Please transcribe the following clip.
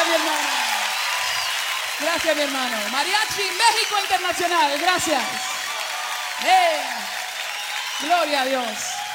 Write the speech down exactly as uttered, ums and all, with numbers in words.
mi hermano. Gracias, mi hermano. Mariachi México Internacional. Gracias. Eh, gloria a Dios.